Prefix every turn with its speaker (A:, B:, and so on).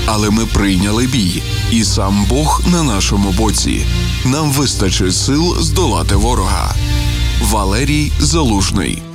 A: Але ми прийняли бій, і сам Бог на нашому боці. Нам вистачить сил здолати ворога. Валерій Залужний.